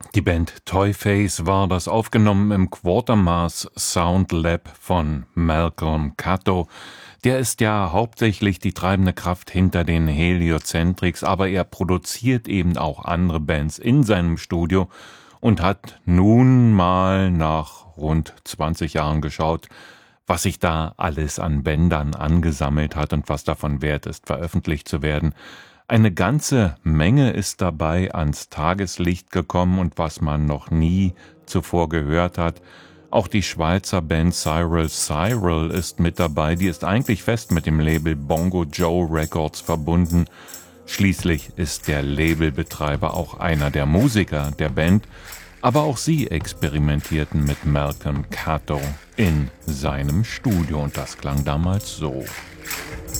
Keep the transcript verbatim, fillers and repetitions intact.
Die Band Toyface war das, aufgenommen im Quatermass Sound Lab von Malcolm Catto. Der ist ja hauptsächlich die treibende Kraft hinter den Heliocentrics, aber er produziert eben auch andere Bands in seinem Studio und hat nun mal nach rund zwanzig Jahren geschaut, was sich da alles an Bändern angesammelt hat und was davon wert ist, veröffentlicht zu werden. Eine ganze Menge ist dabei ans Tageslicht gekommen und was man noch nie zuvor gehört hat. Auch die Schweizer Band Cyril Cyril ist mit dabei, die ist eigentlich fest mit dem Label Bongo Joe Records verbunden. Schließlich ist der Labelbetreiber auch einer der Musiker der Band, aber auch sie experimentierten mit Malcolm Catto in seinem Studio und das klang damals so.